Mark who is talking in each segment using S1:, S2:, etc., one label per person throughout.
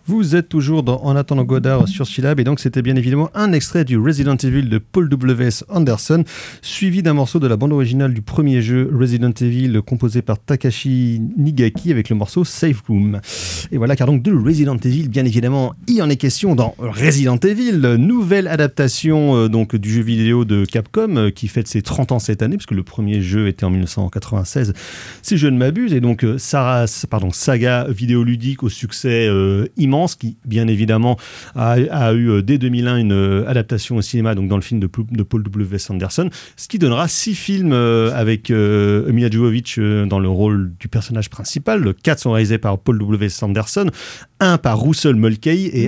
S1: Vous êtes toujours dans En attendant Godard sur Skylab, et donc c'était bien évidemment un extrait du Resident Evil de Paul W.S. Anderson, suivi d'un morceau de la bande originale du premier jeu Resident Evil composé par Takashi Nigaki avec le morceau Safe Room. Et voilà, car donc de Resident Evil, bien évidemment, il en est question dans Resident Evil, nouvelle adaptation donc du jeu vidéo de Capcom qui fête ses 30 ans cette année, puisque le premier jeu était en 1996, si je ne m'abuse, et donc saga vidéoludique au succès immense, qui bien évidemment a eu dès 2001 une adaptation au cinéma, donc dans le film de Paul W.S. Anderson, ce qui donnera 6 films avec Milla Jovovich dans le rôle du personnage principal. 4 sont réalisés par Paul W.S. Anderson, 1 par Russell Mulcahy et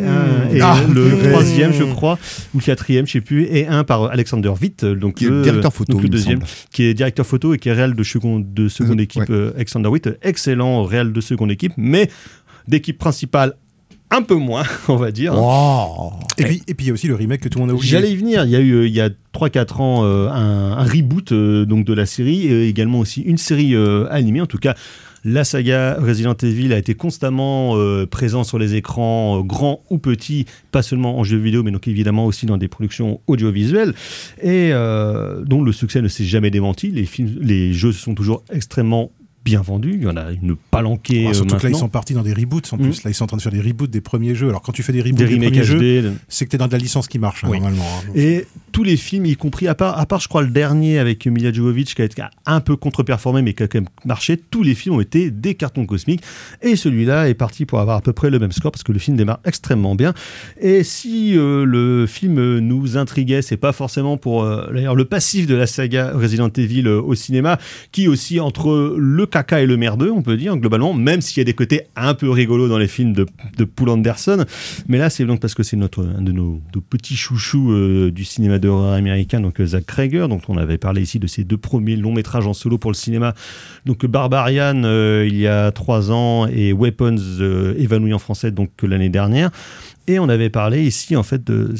S1: le troisième, je crois, ou le quatrième, je sais plus, et 1 par Alexander Witt, donc
S2: qui est directeur photo,
S1: donc le deuxième, qui est directeur photo et qui est réal de seconde équipe. Ouais. Alexander Witt, excellent réal de seconde équipe, mais d'équipe principale un peu moins, on va dire.
S3: Wow. Et puis il y a aussi le remake que tout le monde a oublié.
S1: J'allais y venir. Il y a eu il y a 3-4 ans un reboot donc de la série, et également aussi une série animée. En tout cas, la saga Resident Evil a été constamment présente sur les écrans, grands ou petits, pas seulement en jeux vidéo, mais donc évidemment aussi dans des productions audiovisuelles, et dont le succès ne s'est jamais démenti. Les jeux sont toujours extrêmement bien vendu, il y en a une palanquée
S3: surtout
S1: maintenant.
S3: Que là ils sont partis dans des reboots en plus, là ils sont en train de faire des reboots des premiers jeux. Alors quand tu fais des reboots
S1: des premiers jeux,
S3: c'est que t'es dans de la licence qui marche normalement.
S1: Et tous les films, y compris à part je crois le dernier avec Milla Jovovich qui a un peu contre-performé mais qui a quand même marché, tous les films ont été des cartons cosmiques, et celui-là est parti pour avoir à peu près le même score parce que le film démarre extrêmement bien. Et si le film nous intriguait, c'est pas forcément pour d'ailleurs le passif de la saga Resident Evil au cinéma, qui aussi entre le caca et le merdeux, on peut dire, globalement, même s'il y a des côtés un peu rigolos dans les films de Paul Anderson. Mais là, c'est donc parce que c'est un de nos petits chouchous du cinéma d'horreur américain, donc Zach Cregger, dont on avait parlé ici de ses 2 premiers longs métrages en solo pour le cinéma. Donc Barbarian, il y a 3 ans, et Weapons, évanoui en français, donc l'année dernière. Et on avait parlé ici, en fait,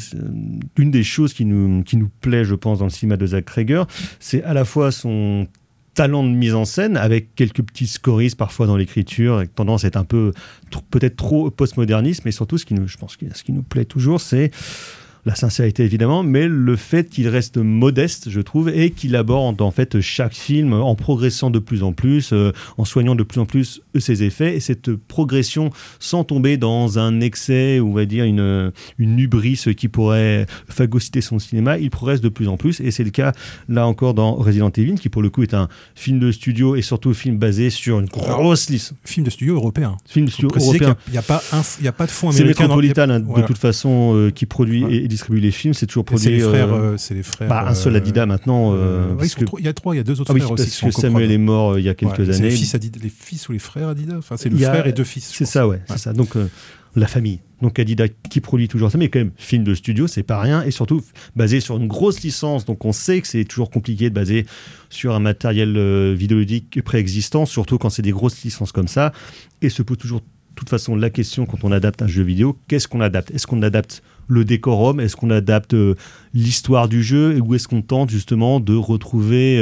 S1: d'une des choses qui nous plaît, je pense, dans le cinéma de Zach Cregger, c'est à la fois son talent de mise en scène, avec quelques petits scoristes parfois dans l'écriture, avec tendance à être un peu peut-être trop postmoderniste, mais surtout ce qui nous plaît toujours, c'est la sincérité évidemment, mais le fait qu'il reste modeste, je trouve, et qu'il aborde en fait chaque film en progressant de plus en plus, en soignant de plus en plus ses effets, et cette progression sans tomber dans un excès, ou on va dire une hubris qui pourrait phagocyter son cinéma. Il progresse de plus en plus, et c'est le cas là encore dans Resident Evil, qui pour le coup est un film de studio et surtout un film basé sur une grosse liste.
S3: Film de studio européen.
S1: Film de studio européen.
S3: Il n'y a pas de fonds américains.
S1: C'est Metropolitan de toute façon qui produit et distribue les films, c'est toujours produit.
S3: C'est les frères.
S1: Un seul Adidas maintenant.
S3: Il y a 2 autres frères aussi.
S1: Parce que Samuel est mort il y a quelques années.
S3: Les fils ou les frères Adidas. Enfin, c'est le frère et 2 fils.
S1: C'est ça, ouais. C'est ça. Donc la famille. Donc Adidas qui produit toujours ça, mais quand même film de studio, c'est pas rien, et surtout basé sur une grosse licence. Donc on sait que c'est toujours compliqué de baser sur un matériel vidéoludique préexistant, surtout quand c'est des grosses licences comme ça. Et se pose toujours de toute façon la question quand on adapte un jeu vidéo, qu'est-ce qu'on adapte ? Est-ce qu'on adapte le décorum ? Est-ce qu'on adapte l'histoire du jeu ? Ou est-ce qu'on tente justement de retrouver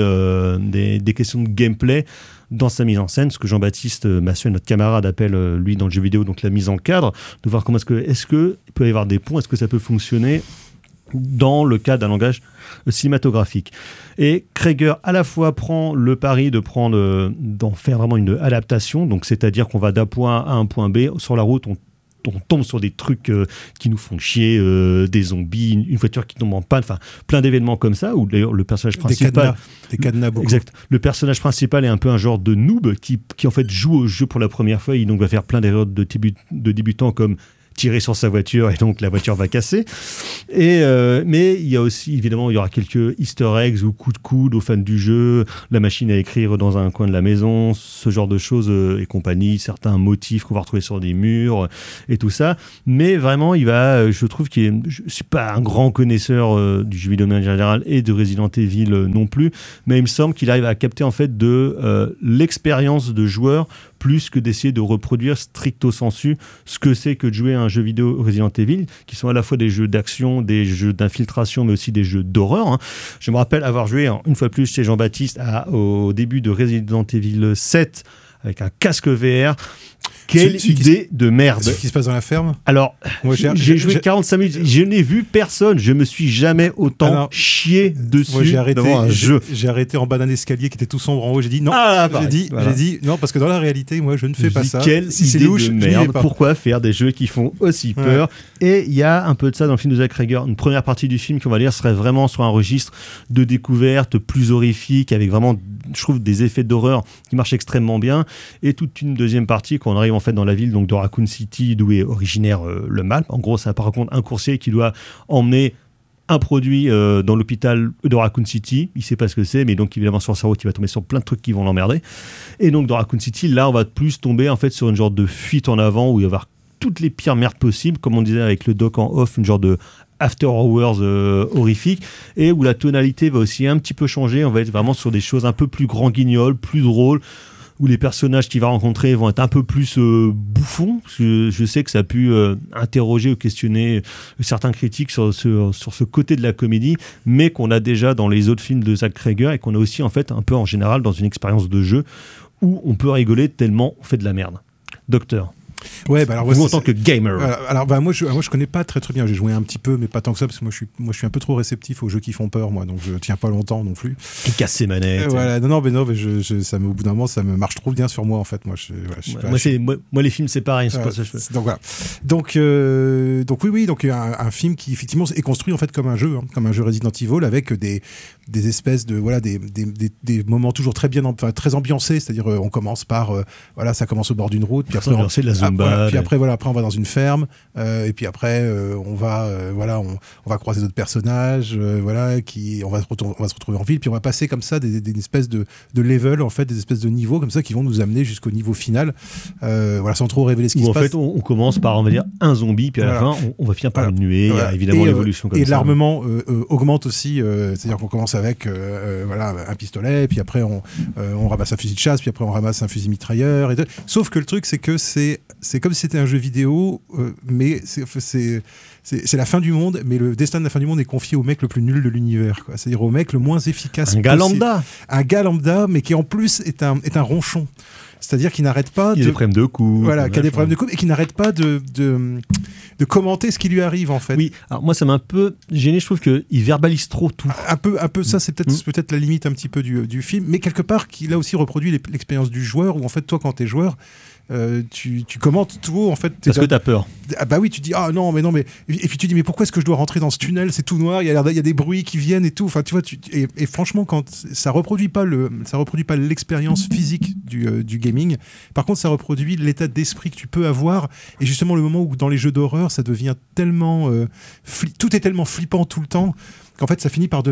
S1: des questions de gameplay dans sa mise en scène, ce que Jean-Baptiste Massieu, notre camarade, appelle lui dans le jeu vidéo donc la mise en cadre, de voir comment est-ce que il peut y avoir des ponts, est-ce que ça peut fonctionner dans le cadre d'un langage cinématographique. Et Cregger à la fois prend le pari d'en faire vraiment une adaptation, donc c'est-à-dire qu'on va d'un point A à un point B, sur la route on tombe sur des trucs qui nous font chier, des zombies, une voiture qui tombe en panne, enfin plein d'événements comme ça, où d'ailleurs le personnage principal...
S3: Des cadenas beaucoup.
S1: Exact. Le personnage principal est un peu un genre de noob qui en fait joue au jeu pour la première fois, et donc va faire plein d'erreurs de débutant, comme tirer sur sa voiture, et donc la voiture va casser. Mais il y a aussi, évidemment, il y aura quelques easter eggs ou coups de coude aux fans du jeu, la machine à écrire dans un coin de la maison, ce genre de choses et compagnie, certains motifs qu'on va retrouver sur des murs et tout ça. Mais vraiment, je trouve je suis pas un grand connaisseur du jeu vidéo en général et de Resident Evil non plus, mais il me semble qu'il arrive à capter en fait de l'expérience de joueur, plus que d'essayer de reproduire stricto sensu ce que c'est que de jouer à un jeu vidéo Resident Evil, qui sont à la fois des jeux d'action, des jeux d'infiltration, mais aussi des jeux d'horreur. Je me rappelle avoir joué une fois plus chez Jean-Baptiste au début de Resident Evil 7 avec un casque VR. Quelle idée de merde.
S3: Ce qui se passe dans la ferme.
S1: Alors, j'ai joué 45 minutes, je n'ai vu personne, je me suis jamais autant chié dessus devant un jeu.
S3: J'ai arrêté en bas d'un escalier qui était tout sombre en haut, j'ai dit non, j'ai dit non, parce que dans la réalité, moi je ne fais pas ça.
S1: Quelle idée de merde, pourquoi faire des jeux qui font aussi peur? Et il y a un peu de ça dans le film de Zach Cregger, une première partie du film qu'on va dire serait vraiment sur un registre de découverte plus horrifique, avec vraiment, je trouve, des effets d'horreur qui marchent extrêmement bien, et toute une deuxième partie quand on arrive en fait dans la ville donc de Raccoon City d'où est originaire le mal. En gros, ça par contre un coursier qui doit emmener un produit dans l'hôpital de Raccoon City. Il sait pas ce que c'est, mais donc évidemment sur sa route il va tomber sur plein de trucs qui vont l'emmerder. Et donc dans Raccoon City, là on va plus tomber en fait sur une genre de fuite en avant où il va y avoir toutes les pires merdes possibles, comme on disait avec le doc en off, une genre de After Hours horrifique, et où la tonalité va aussi un petit peu changer. On va être vraiment sur des choses un peu plus grand guignol, plus drôles, où les personnages qu'il va rencontrer vont être un peu plus bouffons. Je sais que ça a pu interroger ou questionner certains critiques sur ce côté de la comédie, mais qu'on a déjà dans les autres films de Zach Cregger et qu'on a aussi en fait un peu en général dans une expérience de jeu où on peut rigoler tellement on fait de la merde. Docteur.
S3: Ouais, bah alors
S1: vous en tant que gamer.
S3: Alors bah moi je connais pas très bien. J'ai joué un petit peu, mais pas tant que ça parce que moi je suis un peu trop réceptif aux jeux qui font peur, moi, donc je tiens pas longtemps non plus.
S1: Qui casse ses manettes.
S3: Voilà, non, mais ça au bout d'un moment ça me marche trop bien sur moi en fait. Moi
S1: les films c'est pareil. C'est pas ça que je fais.
S3: Donc voilà. Donc oui, donc un film qui effectivement est construit en fait comme un jeu Resident Evil avec des espèces de des moments toujours très bien très ambiancés, c'est-à-dire on commence par ça commence au bord d'une route, puis après après on va dans une ferme et puis après on va croiser d'autres personnages on va se retrouver en ville, puis on va passer comme ça des espèces de level en fait, des espèces de niveaux comme ça qui vont nous amener jusqu'au niveau final sans trop révéler ce qui se passe.
S1: En fait on commence par on va dire un zombie, puis à la fin on va finir par une nuée. Il y a évidemment l'évolution comme ça.
S3: Et l'armement augmente aussi, c'est-à-dire qu'on commence avec un pistolet, et puis après on ramasse un fusil de chasse, puis après on ramasse un fusil mitrailleur sauf que le truc c'est que c'est comme si c'était un jeu vidéo, mais c'est la fin du monde, mais le destin de la fin du monde est confié au mec le plus nul de l'univers, quoi. C'est-à-dire au mec le moins efficace possible. Un gars lambda, mais qui en plus est un ronchon. C'est-à-dire qu'il n'arrête pas
S1: il a des problèmes de coups.
S3: Qui a des problèmes de coups et qui n'arrête pas de commenter ce qui lui arrive en fait.
S1: Oui, alors moi ça m'a un peu gêné, je trouve qu'il verbalise trop tout.
S3: Un peu ça, c'est peut-être la limite un petit peu du film, mais quelque part qu'il a aussi reproduit l'expérience du joueur, où en fait toi quand t'es joueur, tu commentes tout haut en fait.
S1: Parce que t'as peur.
S3: Ah bah oui, tu dis non mais et puis tu dis mais pourquoi est-ce que je dois rentrer dans ce tunnel, c'est tout noir, il y a des bruits qui viennent et tout, enfin tu vois, et franchement quand ça reproduit pas l'expérience physique du gaming, par contre ça reproduit l'état d'esprit que tu peux avoir, et justement le moment où dans les jeux d'horreur ça devient tellement tout est tellement flippant tout le temps qu'en fait ça finit par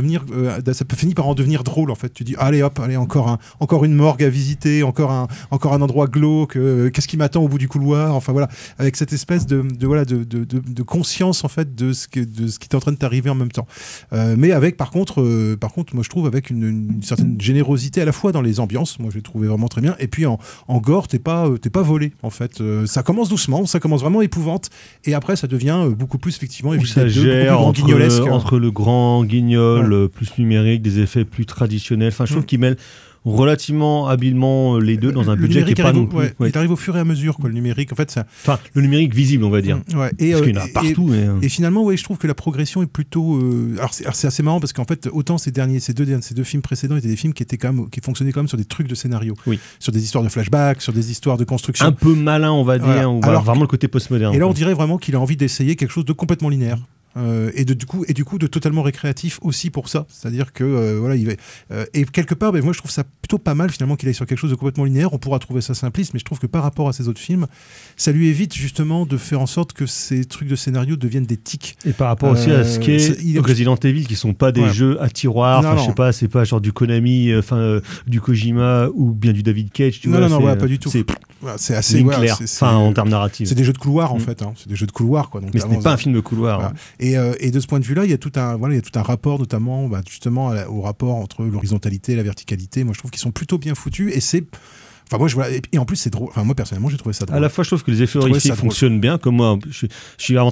S3: en devenir drôle en fait. Tu dis allez encore une morgue à visiter, encore un endroit glauque, qu'est-ce qui m'attend au bout du couloir, enfin voilà, avec cette espèce de conscience en fait de ce qui est en train de t'arriver en même temps, mais avec par contre moi je trouve avec une certaine générosité à la fois dans les ambiances, moi je l'ai trouvé vraiment très bien, et puis en gore t'es pas volé en fait. Ça commence doucement, ça commence vraiment épouvante, et après ça devient beaucoup plus effectivement
S1: ça gère entre le grand guignol plus numérique, des effets plus traditionnels. Enfin, je trouve qu'il mêle relativement habilement les deux dans un budget qui est pas non plus.
S3: Il arrive au fur et à mesure, quoi, le numérique. En fait,
S1: enfin, le numérique visible, on va dire.
S3: Parce
S1: qu'il y en a partout.
S3: Et finalement, je trouve que la progression est plutôt. Alors, c'est assez marrant parce qu'en fait, autant ces deux films précédents étaient des films qui fonctionnaient quand même sur des trucs de scénario, sur des histoires de flashback, sur des histoires de construction.
S1: Un peu malin, on va dire. Alors, vraiment le côté postmoderne.
S3: Et là, on dirait vraiment qu'il a envie d'essayer quelque chose de complètement linéaire. Et du coup de totalement récréatif aussi pour ça, c'est-à-dire que il va et quelque part moi je trouve ça plutôt pas mal finalement qu'il aille sur quelque chose de complètement linéaire. On pourra trouver ça simpliste, mais je trouve que par rapport à ces autres films ça lui évite justement de faire en sorte que ces trucs de scénario deviennent des tics,
S1: et par rapport aussi à ce qui est Resident Evil, qui sont pas des jeux à tiroir, je sais pas, c'est pas genre du Konami, du Kojima ou bien du David Cage, tu vois,
S3: pas du tout, c'est assez
S1: clair, en termes narratifs,
S3: c'est des jeux de couloir en fait, c'est des jeux de couloir, quoi. Donc,
S1: mais ce n'est pas un film de couloir,
S3: Et de ce point de vue-là, il y a tout un rapport, notamment justement au rapport entre l'horizontalité et la verticalité. Moi, je trouve qu'ils sont plutôt bien foutus, et c'est. Enfin, moi, et en plus, c'est drôle. Enfin, moi, personnellement, j'ai trouvé ça drôle.
S1: À la fois, je trouve que les effets horrifiques fonctionnent bien. Comme moi, je suis vraiment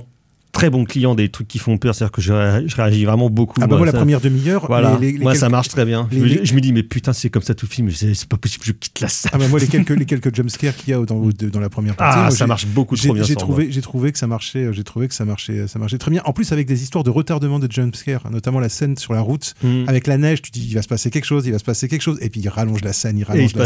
S1: très bon client des trucs qui font peur, c'est-à-dire que je réagis vraiment beaucoup.
S3: Moi, la première demi-heure,
S1: voilà. Moi ça marche très bien. Je me dis mais putain c'est comme ça tout le film, c'est pas possible, je quitte la salle.
S3: Moi les quelques jumpscares qu'il y a dans la première partie,
S1: ça marche beaucoup trop bien.
S3: J'ai trouvé que ça marchait, très bien. En plus avec des histoires de retardement de jumpscares, notamment la scène sur la route avec la neige, tu dis il va se passer quelque chose, et puis il rallonge la scène, et il va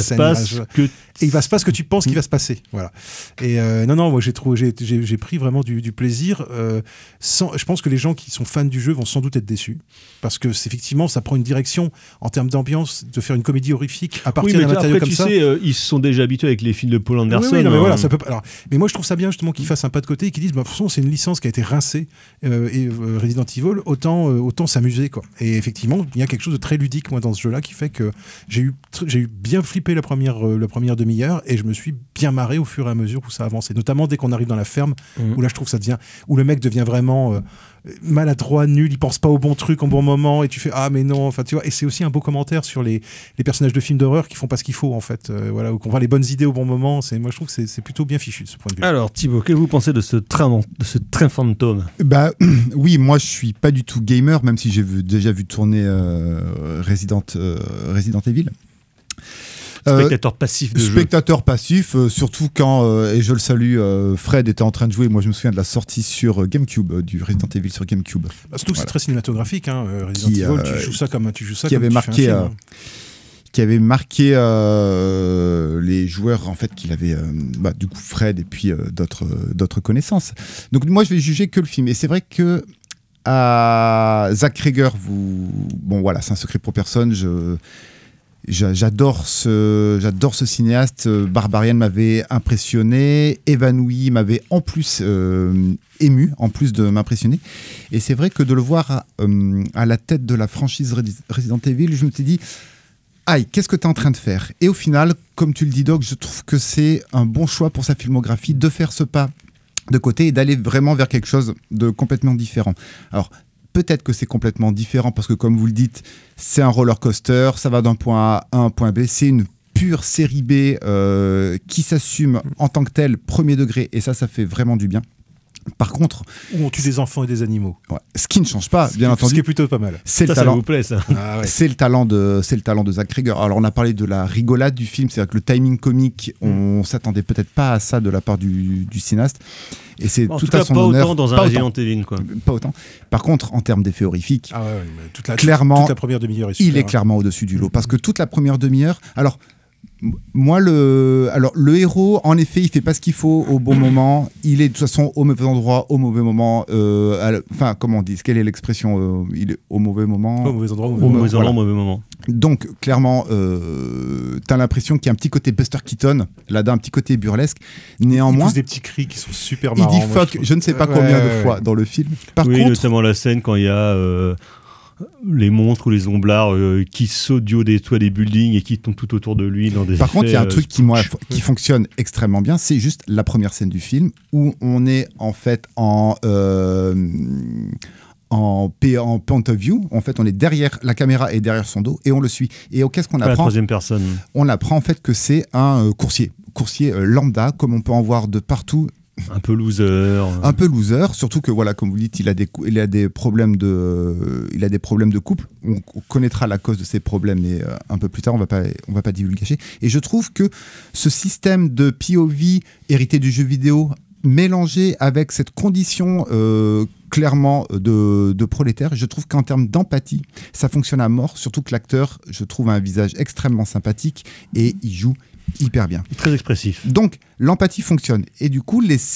S3: se passer ce que tu penses qu'il va se passer. Voilà. Et moi j'ai pris vraiment du plaisir. Je pense que les gens qui sont fans du jeu vont sans doute être déçus parce que effectivement ça prend une direction en termes d'ambiance de faire une comédie horrifique à partir d'un matériau comme ça.
S1: Ils se sont déjà habitués avec les films de Paul Anderson.
S3: Voilà, ça peut. Alors, mais moi je trouve ça bien justement qu'ils fassent un pas de côté et qu'ils disent de toute façon c'est une licence qui a été rincée et Resident Evil autant s'amuser quoi. Et effectivement il y a quelque chose de très ludique moi dans ce jeu-là qui fait que j'ai eu bien flippé la première demi-heure et je me suis bien marré au fur et à mesure où ça avançait. Notamment dès qu'on arrive dans la ferme où là je trouve où le mec devient vraiment maladroit, nul, il pense pas au bon truc au bon moment et tu fais ah mais non, enfin tu vois. Et c'est aussi un beau commentaire sur les personnages de films d'horreur qui font pas ce qu'il faut en fait, ou qu'on voit les bonnes idées au bon moment. Moi je trouve que c'est plutôt bien fichu de ce point de vue.
S1: Alors Thibaut, que vous pensez de ce train fantôme?
S2: Oui, moi je suis pas du tout gamer, même si j'ai déjà vu tourner Resident Evil.
S1: Spectateur passif de jeu.
S2: Spectateur passif, surtout quand, et je le salue, Fred était en train de jouer. Moi, je me souviens de la sortie sur GameCube, du Resident Evil sur GameCube.
S3: Surtout que c'est très cinématographique, Resident Evil, tu joues ça comme tu
S2: avait marqué, qui avait marqué les joueurs, en fait, qu'il avait, du coup, Fred et puis d'autres connaissances. Donc, moi, je vais juger que le film. Et c'est vrai que Zach Cregger, c'est un secret pour personne. J'adore ce cinéaste. Barbarian m'avait impressionné, évanoui, m'avait en plus ému, en plus de m'impressionner. Et c'est vrai que de le voir à la tête de la franchise Resident Evil, je me suis dit, aïe, qu'est-ce que tu es en train de faire? Et au final, comme tu le dis Doc, je trouve que c'est un bon choix pour sa filmographie de faire ce pas de côté et d'aller vraiment vers quelque chose de complètement différent. Alors, peut-être que c'est complètement différent parce que, comme vous le dites, c'est un roller coaster, ça va d'un point A à un point B, c'est une pure série B qui s'assume en tant que telle, premier degré, et ça fait vraiment du bien. Par contre,
S3: où on tue des enfants et des animaux.
S2: Ouais, ce qui ne change pas, bien entendu.
S3: Ce qui est plutôt pas mal.
S2: C'est le
S1: talent.
S2: Ça
S1: vous plaît, ça.
S2: Ah ouais. C'est le talent de Zach Cregger. Alors on a parlé de la rigolade du film, c'est-à-dire que le timing comique, on s'attendait peut-être pas à ça de la part du cinéaste. Et c'est tout à son honneur.
S1: Pas autant dans un Resident Evil, quoi.
S2: Pas autant. Par contre, en termes d'effets horrifiques,
S3: toute la première demi-heure est super.
S2: Il est clairement au-dessus du lot, parce que toute la première demi-heure. Alors. Moi, le héros, en effet, il fait pas ce qu'il faut au bon moment. Il est de toute façon au mauvais endroit, au mauvais moment. Comment on dit? Quelle est l'expression? Il est au mauvais moment.
S3: Au mauvais endroit, au
S1: mauvais moment.
S2: Donc, clairement, t'as l'impression qu'il y a un petit côté Buster Keaton, là-dedans, un petit côté burlesque. Néanmoins,
S3: il pousse des petits cris qui sont super marrants.
S2: Il dit fuck, je ne sais pas combien de fois dans le film.
S1: Par contre, notamment la scène quand il y a les monstres ou les omblards qui sautent du haut des toits des buildings et qui tombent tout autour de lui dans des
S2: Par contre, il y a un truc qui fonctionne extrêmement bien, c'est juste la première scène du film où on est en fait en point of view. En fait, on est derrière, la caméra est derrière son dos et on le suit. Et qu'est-ce qu'on apprend?
S1: La troisième personne.
S2: On apprend en fait que c'est un coursier lambda, comme on peut en voir de partout.
S1: Un peu loser.
S2: Un peu loser, surtout que voilà, comme vous dites, il a des problèmes de couple. On connaîtra la cause de ces problèmes, mais un peu plus tard, on va pas divulguer. Et je trouve que ce système de POV hérité du jeu vidéo, mélangé avec cette condition clairement de prolétaire, je trouve qu'en termes d'empathie, ça fonctionne à mort. Surtout que l'acteur, je trouve, a un visage extrêmement sympathique et il joue hyper bien.
S1: Très expressif.
S2: Donc, l'empathie fonctionne. Et du coup, les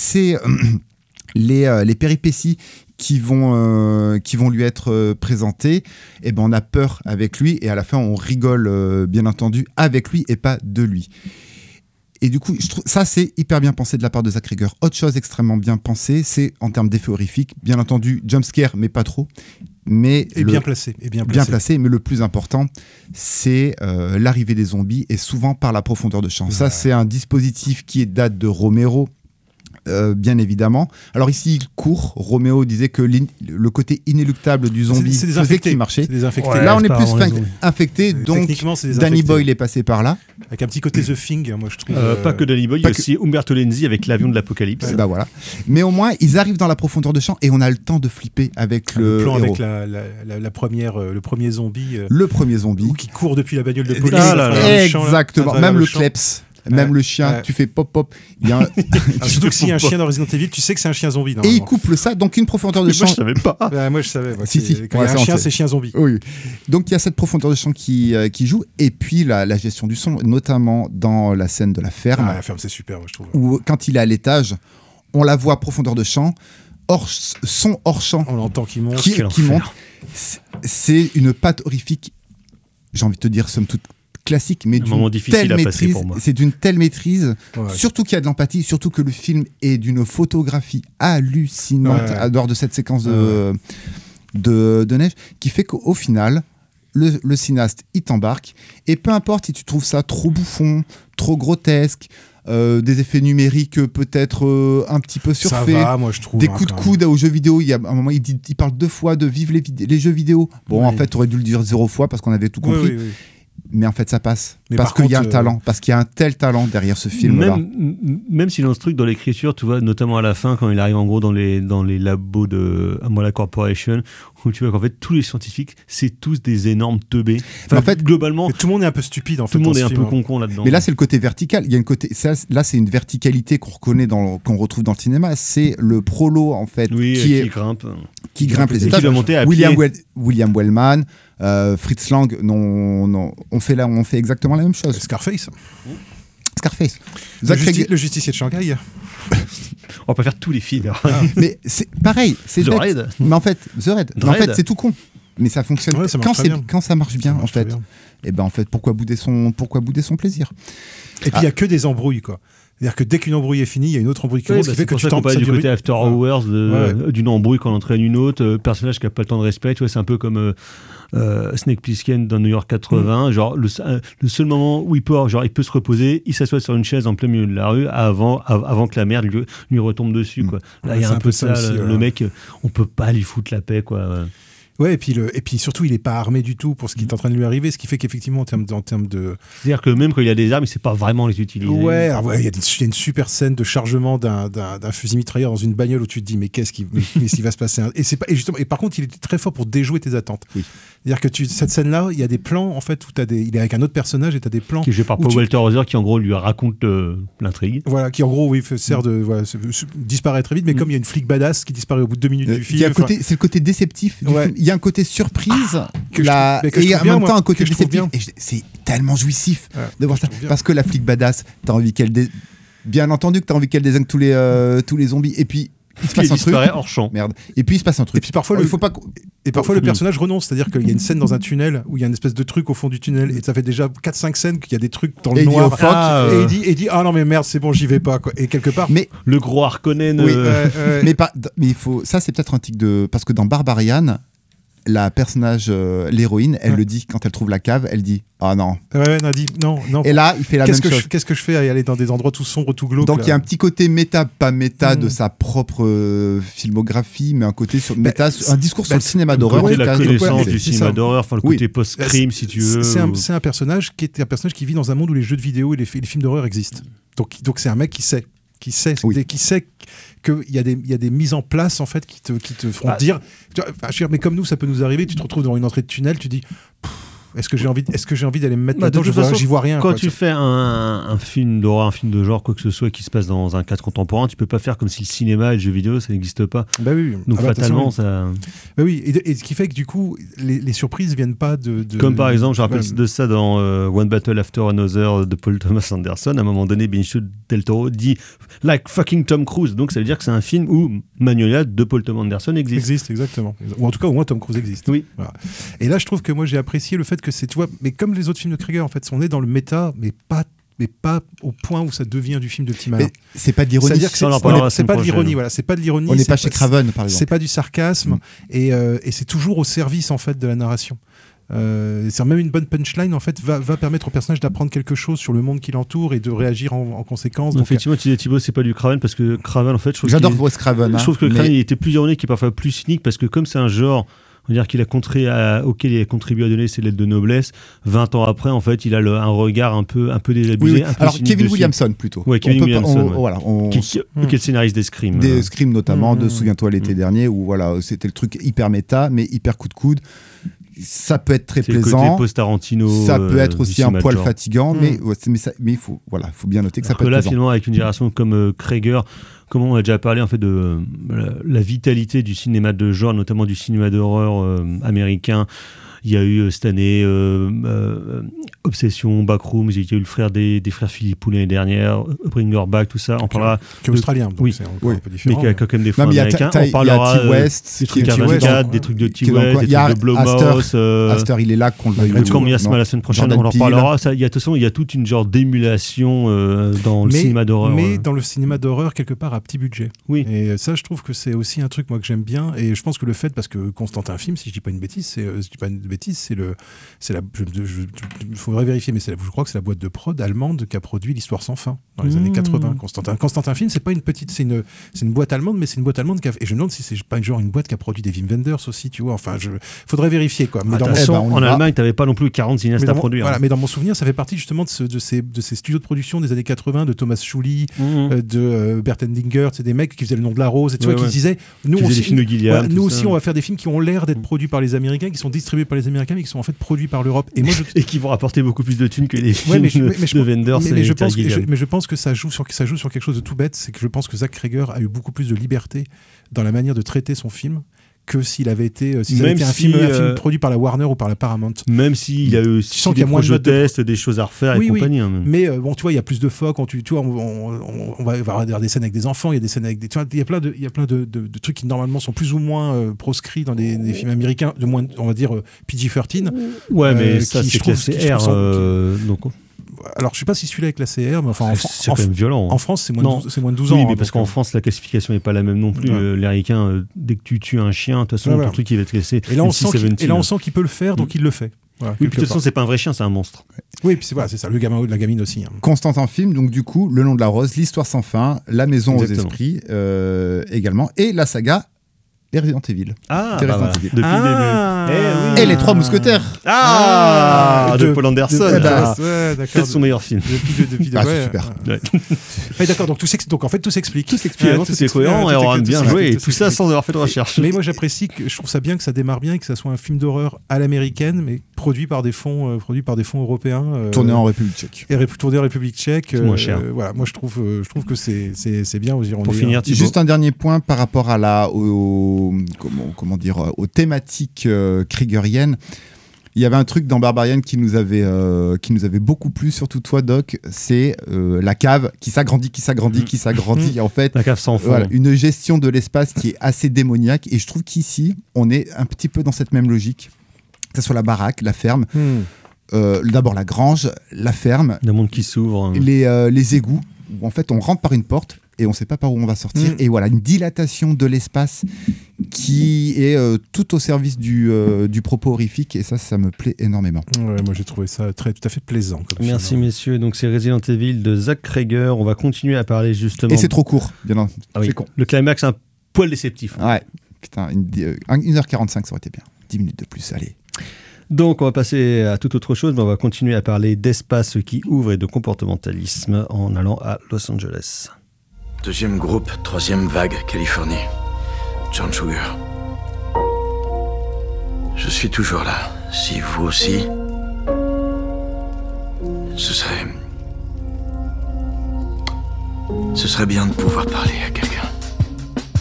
S2: péripéties qui vont lui être présentées, on a peur avec lui et à la fin, on rigole, bien entendu, avec lui et pas de lui. Et du coup, je trouve ça, c'est hyper bien pensé de la part de Zach Cregger. Autre chose extrêmement bien pensée, c'est en termes d'effets horrifiques. Bien entendu, jumpscare, mais pas trop. Bien placé. Bien placé, mais le plus important, c'est l'arrivée des zombies et souvent par la profondeur de champ. Ouais. Ça, c'est un dispositif qui date de Romero. bien évidemment. Alors ici, il court. Roméo disait que le côté inéluctable du zombie faisait qu'il marchait.
S3: C'est désinfecté.
S1: Ouais,
S2: Là, on
S1: c'est
S2: est
S1: pas
S2: plus
S1: vraiment les zombies.
S2: infecté, donc
S3: Techniquement, c'est
S2: Danny
S3: désinfecté.
S2: Boyle est passé par là.
S3: Avec un petit côté The Thing, moi je trouve.
S1: Pas que Danny Boyle, il y a aussi Umberto Lenzi avec l'avion de l'apocalypse.
S2: Bah voilà. Mais au moins, ils arrivent dans la profondeur de champ et on a le temps de flipper avec
S3: le plan
S2: héros.
S3: avec la première, le premier zombie
S2: Le premier zombie.
S3: qui court depuis la bagnole de police.
S1: Ah là là.
S3: dans le champ, là, à
S2: Exactement.
S3: travers
S2: Même le
S3: champ.
S2: kleps. Même le chien,
S3: Ouais.
S2: tu fais pop pop. Il y a un-
S3: Ah, surtout que s'il y a un chien dans Resident Evil, tu sais que c'est un chien zombie.
S2: Et il
S3: normalement.
S2: couple ça, donc une profondeur de
S1: Mais moi,
S2: champ.
S1: je savais pas.
S3: Bah, moi je savais. Moi,
S2: Si, si.
S3: Quand
S2: Ouais,
S3: il y a
S2: ça,
S3: un
S2: on
S3: chien,
S2: sait.
S3: c'est chien zombie.
S2: Oui. Donc il y a cette profondeur de champ qui joue, et puis la gestion du son, notamment dans la scène de la ferme,
S3: Ah, la ferme, c'est super, moi je trouve.
S2: où quand il est à l'étage, on la voit profondeur de champ, son hors champ
S3: On l'entend qui monte.
S2: qui
S1: Quel
S2: monte.
S1: enfer.
S2: C'est une patte horrifique, j'ai envie de te dire, somme toute classique, mais
S1: Un moment
S2: d'une
S1: difficile
S2: telle
S1: à passer
S2: maîtrise.
S1: pour moi.
S2: C'est d'une telle maîtrise,
S3: Ouais.
S2: surtout qu'il y a de l'empathie, surtout que le film est d'une photographie hallucinante,
S3: Ouais.
S2: à dehors de cette séquence de neige, qui fait qu'au final, le cinéaste, il t'embarque, et peu importe si tu trouves ça trop bouffon, trop grotesque, des effets numériques peut-être un petit peu
S3: Ça
S2: surfaits,
S3: va, moi je trouve.
S2: des
S3: hein,
S2: coups de
S3: quand
S2: coude aux jeux vidéo. Il y a un moment, il parle 2 fois de vive les jeux vidéo. Bon,
S3: Oui.
S2: en fait, tu aurais dû le dire 0 fois parce qu'on avait tout
S3: même.
S2: compris.
S3: Oui, oui, oui.
S2: Mais en fait, ça passe.
S3: Mais
S2: Parce
S3: par
S2: qu'il y a un
S3: contre,
S2: talent. Parce qu'il y a un tel talent derrière ce film-là.
S1: Même si dans ce truc, dans l'écriture, tu vois, notamment à la fin, quand il arrive en gros dans les labos de Umbrella Corporation, où tu vois qu'en fait, tous les scientifiques, c'est tous des énormes teubés. Enfin,
S2: Mais en fait,
S1: globalement,
S3: Mais tout le monde est un peu stupide en fait.
S1: tout le monde
S3: dans
S1: est
S3: ce
S1: un
S3: film,
S1: peu
S3: hein.
S1: con-con là-dedans.
S2: Mais là, c'est le côté vertical. Il y a une côté, là, c'est une verticalité qu'on reconnaît, qu'on retrouve dans le cinéma. C'est le prolo, en fait,
S1: oui,
S2: qui
S1: grimpe.
S2: grimpe les
S1: Et qui
S2: étages.
S1: doit monter à
S2: William,
S1: pied.
S2: William Wellman, Fritz Lang, non, on fait exactement la même chose.
S3: Scarface.
S2: Scarface.
S3: Le,
S2: Zach Cregg-
S3: le justicier de Shanghai.
S1: On va pas faire tous les films.
S2: mais c'est pareil, c'est
S1: The
S2: bête.
S1: Raid.
S2: Mais en fait, The Raid. Mais en
S1: Raid.
S2: fait, c'est tout con. Mais ça fonctionne.
S3: Ouais, ça marche très bien.
S2: Quand ça marche bien,
S3: Ça marche
S2: en fait.
S3: très bien.
S2: Et ben en fait, pourquoi bouder son plaisir?
S3: Et puis il y a que des embrouilles quoi. C'est-à-dire que dès qu'une embrouille est finie, il y a une autre embrouille qui commence, ce qui fait
S1: c'est
S3: que
S1: pour
S3: tu
S1: ça qu'on
S3: tentes
S1: parlait
S3: ça
S1: du côté After Hours, d'une embrouille qu'on entraîne une autre, personnage qui n'a pas le temps de respect. Tu vois, c'est un peu comme Snake Plissken dans New York 80. Genre, le seul moment où il peut se reposer, il s'assoit sur une chaise en plein milieu de la rue avant que la merde lui retombe dessus. Quoi. Là, il y a
S3: c'est
S1: un peu ça.
S3: aussi,
S1: Le mec, on peut pas lui foutre la paix. Quoi.
S3: Ouais, et puis surtout, il est pas armé du tout pour ce qui est en train de lui arriver, ce qui fait qu'effectivement, en termes de...
S1: C'est-à-dire que même quand il a des armes, il sait pas vraiment les utiliser.
S3: Ouais, alors ouais, il y a une super scène de chargement d'un fusil mitrailleur dans une bagnole où tu te dis mais qu'est-ce qui va se passer et justement, et par contre il était très fort pour déjouer tes attentes.
S2: Oui.
S3: C'est-à-dire que cette scène-là, il y a des plans en fait où il est avec un autre personnage et tu as des plans
S1: Qui est joué par
S3: où
S1: Paul
S3: tu-
S1: Walter Hauser qui en gros lui raconte l'intrigue.
S3: voilà, qui en gros oui, sert de disparaît très vite, mais comme il y a une flic badass qui disparaît au bout de 2 minutes du
S2: Il
S3: film.
S2: y a c'est le côté déceptif du
S3: Ouais.
S2: film. Il y a un côté surprise
S3: que je trouve- mais que je
S2: et
S3: trouve
S2: en
S3: bien,
S2: même
S3: moi,
S2: temps un côté
S3: que je trouve
S2: déceptif.
S3: bien.
S2: Et c'est tellement jouissif
S3: Ouais,
S2: de voir
S3: je
S2: ça.
S3: trouve bien.
S2: Parce que la flic badass, t'as envie qu'elle bien entendu que t'as envie qu'elle désigne tous les zombies. Et puis il se
S1: Il
S2: passe un truc.
S1: disparaît hors champ.
S2: Merde. Et puis il se passe un truc.
S3: Et puis parfois,
S2: il
S3: le-
S2: faut pas.
S3: Et parfois
S1: Faut
S3: le personnage renonce, c'est-à-dire qu'il y a une scène dans un tunnel où il y a une espèce de truc au fond du tunnel et ça fait déjà 4-5 scènes qu'il y a des trucs dans
S2: Et
S3: le
S2: il dit
S3: noir
S2: au fuck,
S3: et il dit ah non mais merde c'est bon j'y vais pas quoi. Et quelque part
S2: Mais
S1: Le gros Harkonnen.
S2: Oui.
S3: mais
S2: mais il faut. Ça c'est peut-être un tic de parce que dans Barbarian, la personnage, l'héroïne, elle
S3: Ouais.
S2: le dit quand elle trouve la cave, elle dit ah non.
S3: on a dit non.
S2: Et là il fait la même chose.
S3: Qu'est-ce que je fais à aller dans des endroits tout sombres, tout glauques
S2: Donc
S3: là
S2: il y a un petit côté méta, pas méta de
S3: Mm.
S2: sa propre filmographie, mais un côté sur méta,
S3: c'est-
S2: un discours sur
S3: bah,
S2: le cinéma
S1: Le
S2: d'horreur.
S1: côté de la
S2: quasi-
S1: connaissance
S2: ouais,
S1: du
S3: c'est
S1: cinéma
S3: ça.
S1: d'horreur, enfin le
S2: Oui.
S1: côté post-crime si tu veux.
S3: C'est un personnage qui vit dans un monde où les jeux de vidéo et les films d'horreur existent. Donc c'est un mec qui sait
S2: Oui.
S3: qu'il y a des mises en place en fait qui te feront dire, tu vois, enfin, je veux dire, mais comme nous ça peut nous arriver, tu te retrouves dans une entrée de tunnel, tu dis pff, est-ce que j'ai envie d'aller me mettre
S1: Bah, de
S3: là-dedans,
S1: toute façon,
S3: j'y vois rien
S1: Quand
S3: quoi.
S1: tu fais un film d'horreur, un film de genre, quoi que ce soit qui se passe dans un cadre contemporain, tu peux pas faire comme si le cinéma et le jeu vidéo ça n'existe pas.
S3: Bah oui.
S1: Donc
S3: Ah bah,
S1: fatalement,
S3: attention,
S1: ça.
S3: bah oui. Et ce qui fait que du coup les surprises viennent pas de...
S1: Comme par exemple, je rappelle
S3: Ouais.
S1: de ça dans One Battle After Another de Paul Thomas Anderson. À un moment donné, Benicio del Toro dit like fucking Tom Cruise. Donc ça veut dire que c'est un film où Magnolia de Paul Thomas Anderson existe.
S3: Existe, exactement. Ou en tout cas, au moins Tom Cruise existe.
S1: Oui.
S3: Voilà. Et là, je trouve que moi, j'ai apprécié le fait que c'est, tu vois, mais comme les autres films de Krieger, en fait, on est dans le méta, mais pas au point où ça devient du film de petit malin.
S2: Mais c'est pas d'ironie.
S3: C'est-à-dire que
S1: Ça, on en parlera la
S3: c'est
S1: semaine
S3: pas de
S1: prochaine.
S3: l'ironie, voilà, c'est pas de l'ironie.
S2: On n'est
S3: c'est
S2: pas chez Craven, par
S3: C'est
S2: exemple.
S3: pas du sarcasme, et c'est toujours au service, en fait, de la narration. C'est même une bonne punchline en fait va permettre au personnage d'apprendre quelque chose sur le monde qui l'entoure et de réagir en conséquence.
S1: Donc, effectivement, tu disais Thibaut, c'est pas du Craven parce que Craven en fait,
S2: j'adore Wes Craven.
S1: Je trouve que Craven il était plus ironique et parfois plus cynique parce que comme c'est un genre on va dire auquel il a contribué à donner ses lettres de noblesse. 20 ans après, en fait, il a un regard un peu désabusé.
S2: Oui.
S1: Un peu
S2: alors, Kevin Williamson, plutôt.
S1: Ouais, Kevin Williamson.
S2: Voilà,
S1: qui est le scénariste des Scream.
S2: Des Scream, notamment, de Souviens-toi l'été dernier, où voilà, c'était le truc hyper méta, mais hyper coup de coude. Ça peut être très plaisant.
S1: Le côté post-Tarantino.
S2: Ça peut être aussi un poil fatigant, mais il faut bien noter que ça peut être
S1: là,
S2: plaisant.
S1: finalement, avec une génération comme Krieger, comme on a déjà parlé en fait de la vitalité du cinéma de genre, notamment du cinéma d'horreur américain. Il y a eu cette année Obsession, Backrooms, il y a eu le frère des frères Philippou l'année dernière, Bring Your Back, tout ça. On parlera.
S3: Qui est australien, donc
S1: oui.
S3: c'est encore un peu différent.
S1: Mais qui a quand même des fonds américains. On parlera des trucs T-West, des trucs de T-West, des trucs de Blumhouse.
S2: Astor, il est là qu'on le veuille.
S1: Comme Miasma la semaine prochaine, on en reparlera. Il y a toute une genre d'émulation dans le cinéma d'horreur.
S3: Mais dans le cinéma d'horreur, quelque part, à petit budget.
S1: Oui.
S3: Et ça, je trouve que c'est aussi un truc moi que j'aime bien. Et je pense que le fait, parce que Constantin Film, si je dis pas une bêtise, il faudrait vérifier, mais je crois que c'est la boîte de prod allemande qui a produit l'Histoire sans fin dans les années 80. Constantin Film, c'est pas une petite, c'est une boîte allemande, mais c'est une boîte allemande et je me demande si c'est pas une boîte qui a produit des Wim Wenders aussi, tu vois. Enfin, faudrait vérifier quoi. Mais
S1: en Allemagne, t'avais pas non plus 40 cinéastes à produire.
S3: Voilà, mais dans mon souvenir, ça fait partie justement de ces studios de production des années 80, de Thomas Schully, de Bert Endinger, c'est des mecs qui faisaient Le Nom de la Rose, et tu vois, qui disaient, nous aussi, on va faire des films qui ont l'air d'être produits par les Américains, qui sont distribués par les Américains, mais qui sont en fait produits par l'Europe. Et
S1: qui vont rapporter beaucoup plus de thunes que les films de Wenders.
S3: Mais je pense que ça joue sur quelque chose de tout bête, c'est que je pense que Zach Cregger a eu beaucoup plus de liberté dans la manière de traiter son film que s'il avait été, un film produit par la Warner ou par la Paramount.
S1: Même s'il y a eu des projets de test, des choses à refaire et compagnie. Hein,
S3: mais bon, tu vois, il y a plus de phoques. Tu vois, on va avoir des scènes avec des enfants, il y a des scènes avec des... Tu vois, il y a plein de trucs qui normalement sont plus ou moins proscrits dans des films américains, de moins, on va dire, PG-13.
S1: Ouais, mais ça, c'est classé R. Donc...
S3: Alors, je sais pas si celui-là est classé R, mais enfin,
S1: c'est quand même violent.
S3: En France, c'est moins de 12 ans.
S1: Oui, mais parce qu'en France, la classification n'est pas la même non plus. Les Ricains, dès que tu tues un chien, de toute façon, ton truc, il va être classé.
S3: Et là, on sent qu'il peut le faire, donc il le fait. Voilà,
S1: oui, puis de toute façon, c'est pas un vrai chien, c'est un monstre.
S3: Oui, puis c'est ça, le gamin ou la gamine aussi. Hein.
S2: Constantin Film, donc du coup, Le Nom de la Rose, L'Histoire sans fin, La Maison aux Esprits également, et la saga et Resident Evil.
S1: Depuis le début.
S2: Et les Trois Mousquetaires.
S1: De Paul Anderson. C'est son meilleur film.
S3: Depuis
S2: c'est super.
S3: D'accord, donc en fait tout s'explique.
S1: Tout est cohérent et on a bien joué. Et tout ça sans avoir fait de recherche.
S3: Mais moi j'apprécie, je trouve ça bien que ça démarre bien et que ça soit un film d'horreur à l'américaine, mais produit par des fonds européens.
S2: Tourné en République tchèque.
S3: Tourné en République tchèque.
S1: Moins cher.
S3: Voilà, moi je trouve que c'est bien aux Irlandais.
S1: Pour finir,
S2: juste un dernier point par rapport à aux thématiques kriegeriennes. Il y avait un truc dans Barbarian qui nous avait beaucoup plu, surtout toi, Doc, c'est la cave qui s'agrandit. En fait,
S1: la cave sans fond.
S2: Voilà, une gestion de l'espace qui est assez démoniaque. Et je trouve qu'ici, on est un petit peu dans cette même logique. Que ce soit la baraque, la ferme, d'abord la grange, la ferme.
S1: Le monde qui s'ouvre.
S2: Les égouts, où en fait on rentre par une porte et on ne sait pas par où on va sortir. Et voilà, une dilatation de l'espace qui est tout au service du propos horrifique, et ça me plaît énormément.
S3: Ouais, moi j'ai trouvé ça tout à fait plaisant.
S1: Merci messieurs, donc c'est Resident Evil de Zach Cregger, on va continuer à parler justement...
S2: Et c'est trop court, bien entendu.
S1: C'est con. Le climax un poil déceptif.
S2: Ouais, putain, 1h45 ça aurait été bien, 10 minutes de plus, allez.
S1: Donc on va passer à toute autre chose, mais on va continuer à parler d'espace qui ouvre et de comportementalisme en allant à Los Angeles.
S4: Deuxième groupe, troisième vague, Californie. John Sugar. Je suis toujours là. Si vous aussi, ce serait bien de pouvoir parler à quelqu'un.